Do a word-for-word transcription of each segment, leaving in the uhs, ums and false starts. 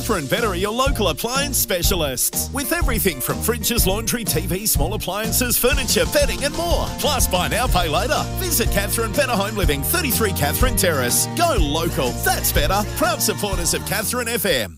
Catherine Better are your local appliance specialists. With everything from fridges, laundry, T V, small appliances, furniture, bedding and more. Plus, buy now, pay later. Visit Catherine Better Home Living, thirty-three Catherine Terrace. Go local. That's better. Proud supporters of Catherine F M.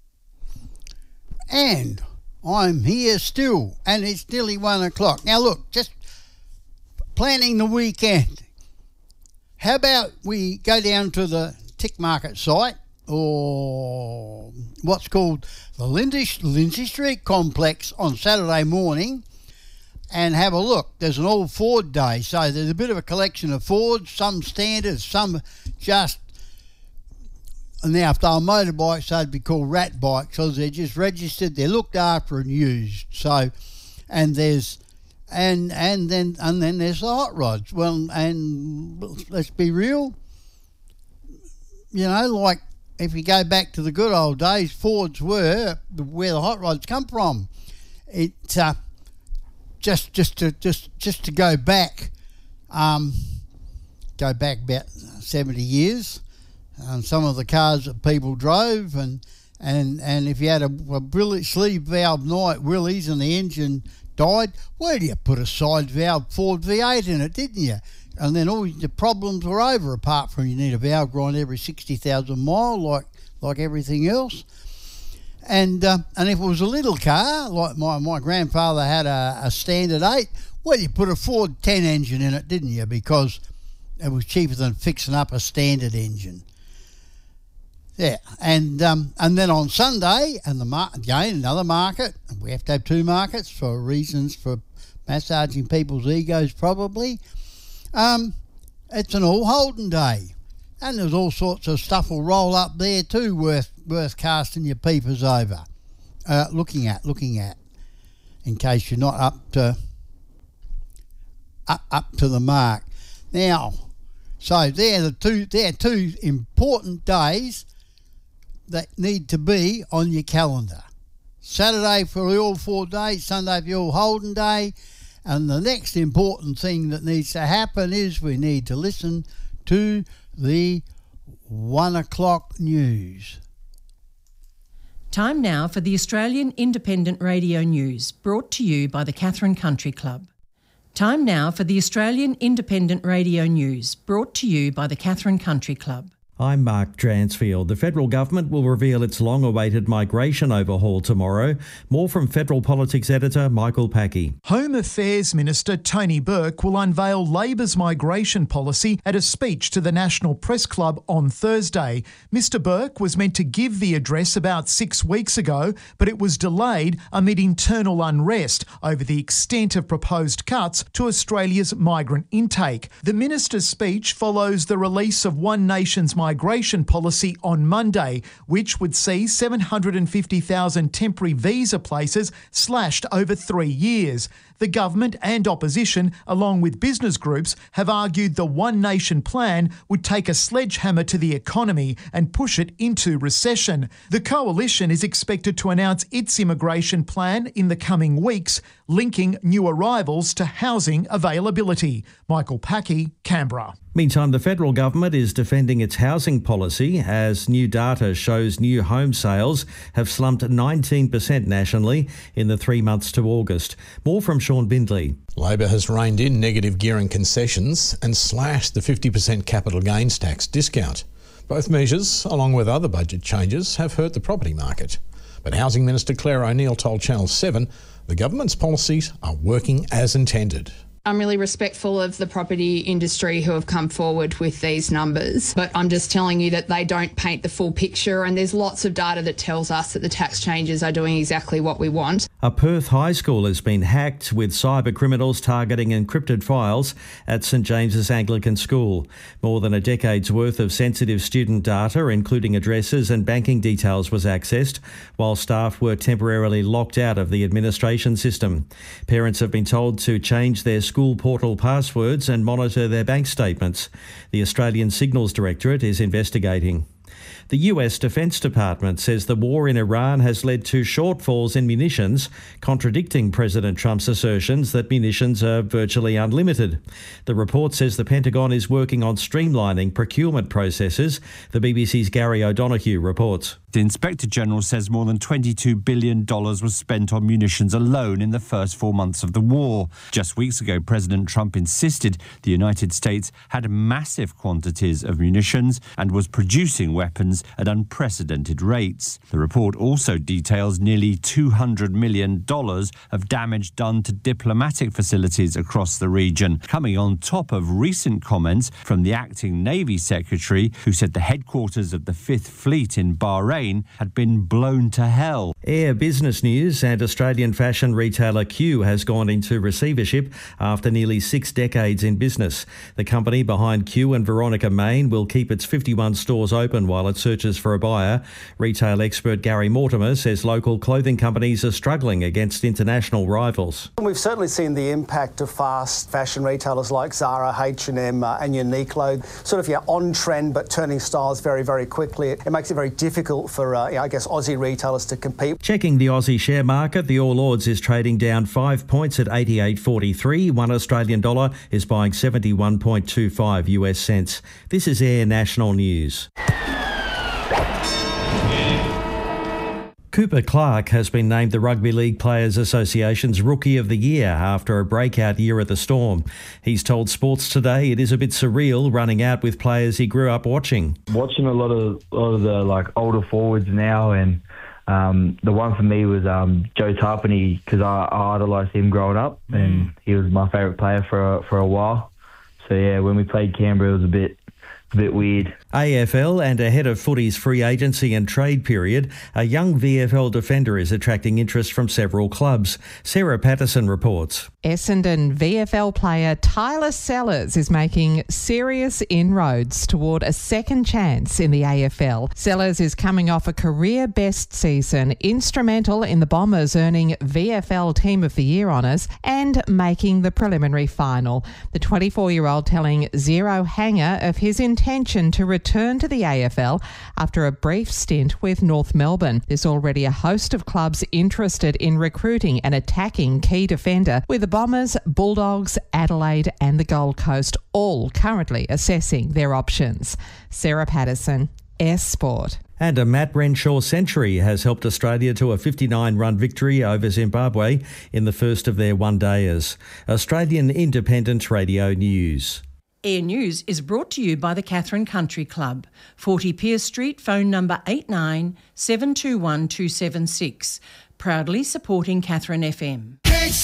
And I'm here still, and it's nearly one o'clock. Now look, just planning the weekend. How about we go down to the Tick Market site, or what's called the Lindsay, Lindsay Street Complex on Saturday morning, and have a look. There's an all Ford day, so there's a bit of a collection of Fords, some standards, some just, now if they were motorbikes, they'd be called rat bikes because they're just registered, they're looked after and used. So, and there's, and and then and then there's the hot rods. Well, and let's be real, you know, like if you go back to the good old days, Fords were where the hot rods come from. It uh, just just to just just to go back, um, go back about seventy years. Um, some of the cars that people drove, and and and if you had a, a brilliant sleeve valve night Willys and the engine died, where do you put a side valve Ford V eight in it, didn't you? And then all the problems were over, apart from you need a valve grind every sixty thousand mile, like like everything else. And uh, and if it was a little car, like my, my grandfather had a, a standard eight, well, you put a Ford ten engine in it, didn't you? Because it was cheaper than fixing up a standard engine. Yeah, and um, and then on Sunday, and the mar- again another market. We have to have two markets for reasons for massaging people's egos, probably. Um, it's an all Holden day, and there's all sorts of stuff will roll up there too, worth worth casting your peepers over, uh, looking at, looking at, in case you're not up to up up to the mark. Now, so they're the two they're two important days that need to be on your calendar. Saturday for the all four days, Sunday for the all Holden day, and the next important thing that needs to happen is we need to listen to the one o'clock news. Time now for the Australian Independent Radio News, brought to you by the Catherine Country Club. Time now for the Australian Independent Radio News, brought to you by the Catherine Country Club. I'm Mark Dransfield. The federal government will reveal its long-awaited migration overhaul tomorrow. More from Federal Politics editor Michael Packey. Home Affairs Minister Tony Burke will unveil Labor's migration policy at a speech to the National Press Club on Thursday. Mr Burke was meant to give the address about six weeks ago, but it was delayed amid internal unrest over the extent of proposed cuts to Australia's migrant intake. The minister's speech follows the release of One Nation's migration policy on Monday, which would see seven hundred fifty thousand temporary visa places slashed over three years. The government and opposition, along with business groups, have argued the One Nation plan would take a sledgehammer to the economy and push it into recession. The coalition is expected to announce its immigration plan in the coming weeks, linking new arrivals to housing availability. Michael Packey, Canberra. Meantime, the federal government is defending its housing policy as new data shows new home sales have slumped nineteen percent nationally in the three months to August. More from Sean Bindley. Labor has reined in negative gearing concessions and slashed the fifty percent capital gains tax discount. Both measures, along with other budget changes, have hurt the property market. But Housing Minister Claire O'Neill told Channel seven the government's policies are working as intended. I'm really respectful of the property industry who have come forward with these numbers, but I'm just telling you that they don't paint the full picture, and there's lots of data that tells us that the tax changes are doing exactly what we want. A Perth high school has been hacked with cyber criminals targeting encrypted files at St James's Anglican School. More than a decade's worth of sensitive student data, including addresses and banking details, was accessed, while staff were temporarily locked out of the administration system. Parents have been told to change their school portal passwords and monitor their bank statements. The Australian Signals Directorate is investigating. The U S Defense Department says the war in Iran has led to shortfalls in munitions, contradicting President Trump's assertions that munitions are virtually unlimited. The report says the Pentagon is working on streamlining procurement processes. The B B C's Gary O'Donoghue reports. The Inspector General says more than twenty-two billion dollars was spent on munitions alone in the first four months of the war. Just weeks ago, President Trump insisted the United States had massive quantities of munitions and was producing weapons at unprecedented rates. The report also details nearly two hundred million dollars of damage done to diplomatic facilities across the region, coming on top of recent comments from the acting Navy Secretary, who said the headquarters of the Fifth Fleet in Bahrain had been blown to hell. Air Business News and Australian fashion retailer Q has gone into receivership after nearly six decades in business. The company behind Q and Veronica Main will keep its fifty-one stores open while it searches for a buyer. Retail expert Gary Mortimer says local clothing companies are struggling against international rivals. We've certainly seen the impact of fast fashion retailers like Zara, H and M uh, and Uniqlo, sort of yeah, on trend but turning styles very, very quickly. It makes it very difficult for, uh, yeah, I guess, Aussie retailers to compete. Checking the Aussie share market, the All Ords is trading down five points at eighty-eight forty-three. One Australian dollar is buying seventy-one point two five U S cents. This is Air National News. Cooper Clark has been named the Rugby League Players Association's Rookie of the Year after a breakout year at the Storm. He's told Sports Today it is a bit surreal running out with players he grew up watching. Watching a lot of a lot of the like older forwards now, and um, the one for me was um, Joe Tarpany, because I, I idolised him growing up, and he was my favourite player for a, for a while. So yeah, when we played Canberra, it was a bit. A bit weird. A F L and ahead of footy's free agency and trade period, a young V F L defender is attracting interest from several clubs. Sarah Patterson reports. Essendon V F L player Tyler Sellers is making serious inroads toward a second chance in the A F L. Sellers is coming off a career best season, instrumental in the Bombers earning V F L Team of the Year honours and making the preliminary final. The twenty-four-year-old telling Zero Hanger of his intention to return to the A F L after a brief stint with North Melbourne. There's already a host of clubs interested in recruiting an attacking key defender, with the Bombers, Bulldogs, Adelaide and the Gold Coast all currently assessing their options. Sarah Patterson, S Sport. And a Matt Renshaw century has helped Australia to a fifty-nine run victory over Zimbabwe in the first of their one-dayers. Australian Independent Radio News. Air News is brought to you by the Catherine Country Club, forty Pierce Street, phone number eight nine seven two one two seven six. Proudly supporting Catherine F M.